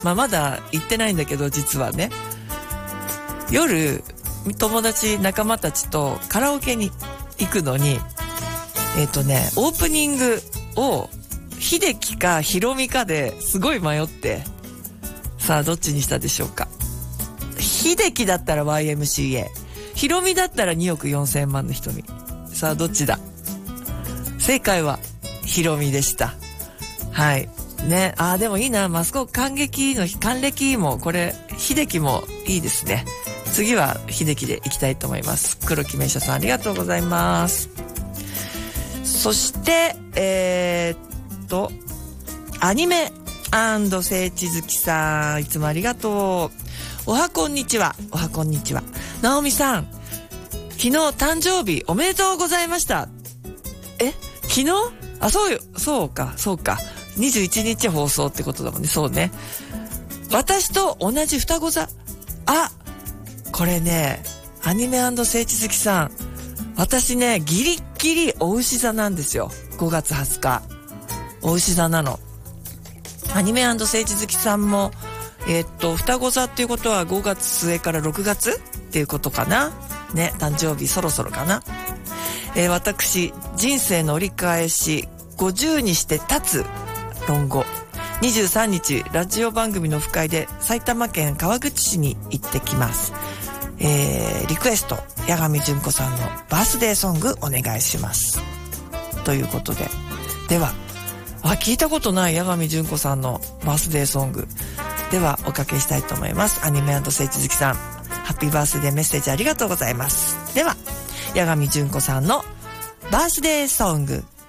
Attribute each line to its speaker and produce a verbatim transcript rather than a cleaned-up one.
Speaker 1: まあまだ行ってないんだけど、実はね。夜、友達、仲間たちとカラオケに行くのに、えっとね、オープニングを、秀樹かひろみかですごい迷って、さあどっちにしたでしょうか。秀樹だったら ワイエムシーエー、 ひろみだったらにおくよんせんまんの瞳。さあどっちだ。正解はひろみでした。はいね。あーでもいいな、マスコ還暦の還暦もこれ秀樹もいいですね。次は秀樹でいきたいと思います。黒木名所さんありがとうございます。そしてえー、っとアニメ&聖地好きさんいつもありがとう。おはこんにちは。おはこんにちは。なおみさん昨日誕生日おめでとうございました。え昨日あそうよそうかそうかにじゅういちにち放送ってことだもんね。そうね。私と同じ双子座。あこれねアニメ&聖地好きさん私ねギリギリお牛座なんですよ。ごがつはつかお牛座なの。アニメ&聖地好きさんもえー、っと双子座っていうことはごがつ末からろくがつっていうことかなね。誕生日そろそろかな。えー、私人生の折り返しごじゅうにして立つ論語にじゅうさんにちラジオ番組のオフ会で埼玉県川口市に行ってきます。えー、リクエスト八神純子さんのバースデーソングお願いしますということで、ではあ聞いたことない八神純子さんのバースデーソングではおかけしたいと思います。アニメ&聖地好きさんハッピーバースデーメッセージありがとうございます。では八神純子さんのバースデーソング